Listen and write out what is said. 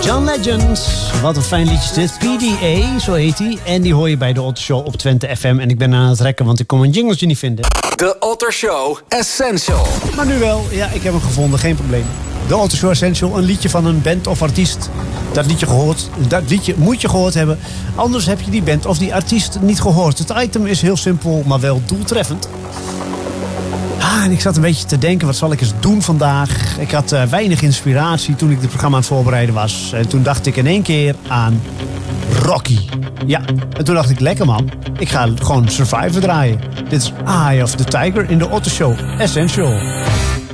John Legend. Wat een fijn liedje dit. PDA, zo heet hij. En die hoor je bij de Otter Show op Twente FM. En ik ben aan het rekken, want ik kon een jingletje niet vinden. De Otter Show Essential. Maar nu wel. Ja, ik heb hem gevonden. Geen probleem. De Otter Show Essential. Een liedje van een band of artiest. Dat liedje moet je gehoord hebben. Anders heb je die band of die artiest niet gehoord. Het item is heel simpel, maar wel doeltreffend. En ik zat een beetje te denken, wat zal ik eens doen vandaag? Ik had weinig inspiratie toen ik dit programma aan het voorbereiden was. En toen dacht ik in één keer aan Rocky. Ja, en toen dacht ik, lekker man. Ik ga gewoon Survivor draaien. Dit is Eye of the Tiger in de Otter Show Essential.